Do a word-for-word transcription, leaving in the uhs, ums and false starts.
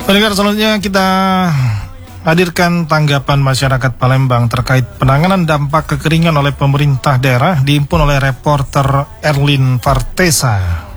Pendengar, selanjutnya kita hadirkan tanggapan masyarakat Palembang terkait penanganan dampak kekeringan oleh pemerintah daerah, dihimpun oleh reporter Erlin Vartesa.